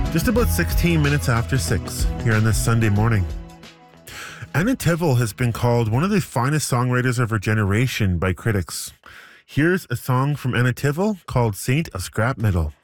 Just about 16 minutes after 6 here on this Sunday morning. Anna Tivel has been called one of the finest songwriters of her generation by critics. Here's a song from Anna Tivel called Saint of Scrap Metal.